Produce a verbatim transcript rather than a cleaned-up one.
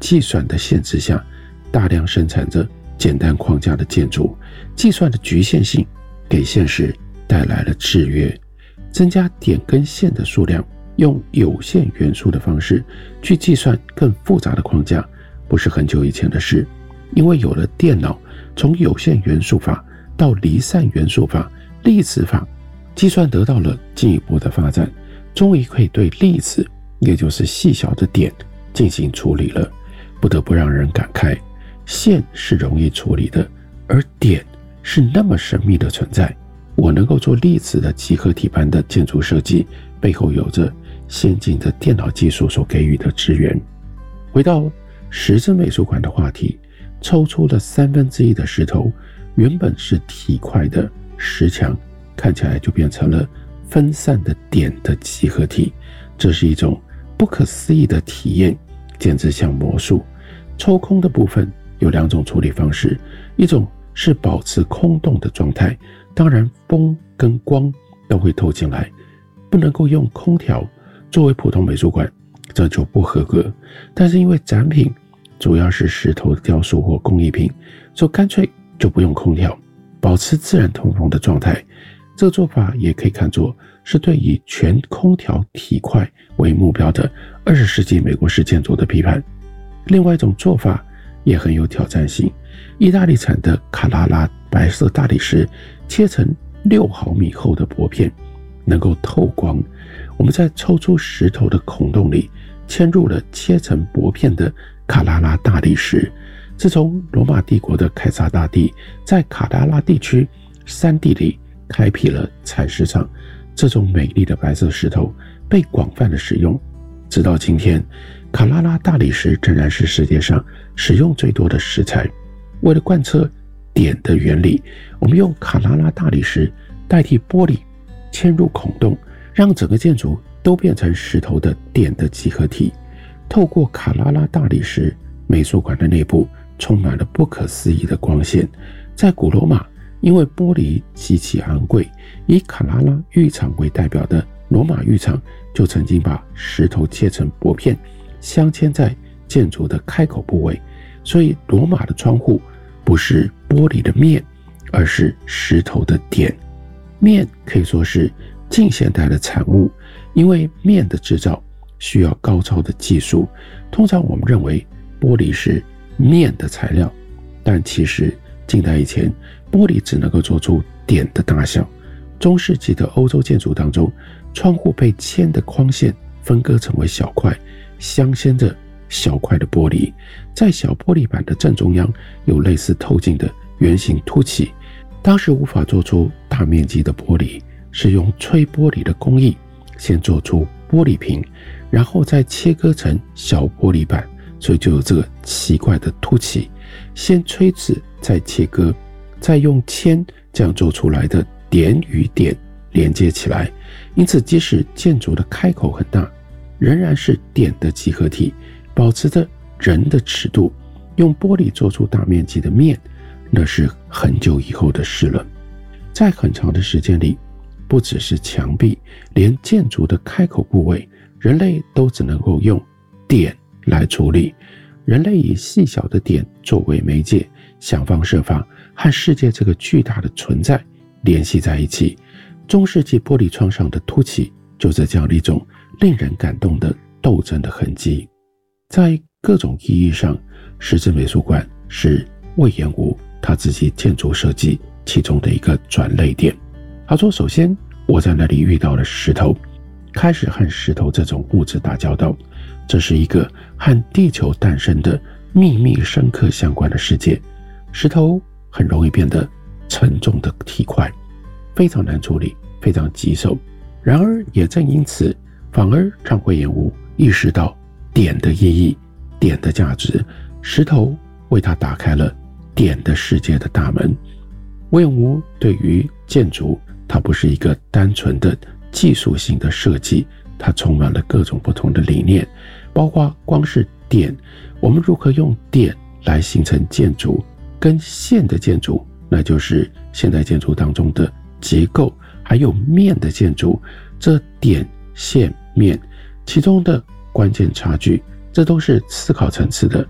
计算的限制下，大量生产着简单框架的建筑，计算的局限性给现实带来了制约。增加点跟线的数量，用有限元素的方式去计算更复杂的框架，不是很久以前的事。因为有了电脑，从有限元素法到离散元素法、粒子法，计算得到了进一步的发展，终于可以对粒子，也就是细小的点进行处理了。不得不让人感慨，线是容易处理的，而点是那么神秘的存在。我能够做粒子的集合体般的建筑设计，背后有着先进的电脑技术所给予的支援。回到石之美术馆的话题，抽出了三分之一的石头，原本是体块的石墙，看起来就变成了分散的点的集合体。这是一种不可思议的体验，简直像魔术。抽空的部分有两种处理方式，一种是保持空洞的状态，当然风跟光都会透进来，不能够用空调。作为普通美术馆，这就不合格。但是因为展品主要是石头雕塑或工艺品，所以干脆就不用空调，保持自然通风的状态。这个做法也可以看作是对以全空调体块为目标的二十世纪美国式建筑的批判。另外一种做法也很有挑战性，意大利产的卡拉拉白色大理石切成六毫米厚的薄片，能够透光。我们在抽出石头的孔洞里嵌入了切成薄片的卡拉拉大理石。自从罗马帝国的凯撒大帝在卡拉拉地区山地里开辟了采石场，这种美丽的白色石头被广泛的使用。直到今天，卡拉拉大理石仍然是世界上使用最多的石材。为了贯彻点的原理，我们用卡拉拉大理石代替玻璃嵌入孔洞，让整个建筑都变成石头的点的集合体。透过卡拉拉大理石，美术馆的内部充满了不可思议的光线。在古罗马，因为玻璃极其昂贵，以卡拉拉浴场为代表的罗马浴场就曾经把石头切成薄片，镶嵌在建筑的开口部位。所以罗马的窗户不是玻璃的面，而是石头的点。面可以说是近现代的产物，因为面的制造需要高超的技术。通常我们认为玻璃是面的材料，但其实近代以前，玻璃只能够做出点的大小。中世纪的欧洲建筑当中，窗户被铅的框线分割成为小块，镶嵌着小块的玻璃。在小玻璃板的正中央有类似透镜的圆形凸起。当时无法做出大面积的玻璃，是用吹玻璃的工艺先做出玻璃瓶，然后再切割成小玻璃板，所以就有这个奇怪的凸起。先吹制再切割，再用铅这样做出来的点与点连接起来。因此即使建筑的开口很大，仍然是点的集合体，保持着人的尺度。用玻璃做出大面积的面，那是很久以后的事了。在很长的时间里，不只是墙壁，连建筑的开口部位，人类都只能够用点来处理。人类以细小的点作为媒介，想方设法和世界这个巨大的存在联系在一起。中世纪玻璃窗上的凸起，就是这样的一种令人感动的斗争的痕迹。在各种意义上，石之美术馆是隈研吾他自己建筑设计其中的一个转捩点。他说，首先我在那里遇到了石头，开始和石头这种物质打交道。这是一个和地球诞生的秘密深刻相关的世界。石头很容易变得沉重的体块，非常难处理，非常棘手。然而也正因此，反而让隈研吾意识到点的意义，点的价值。石头为他打开了点的世界的大门。隈研吾对于建筑，它不是一个单纯的技术性的设计，它充满了各种不同的理念，包括光是点，我们如何用点来形成建筑，跟线的建筑，那就是现代建筑当中的结构，还有面的建筑，这点线面其中的关键差距，这都是思考层次的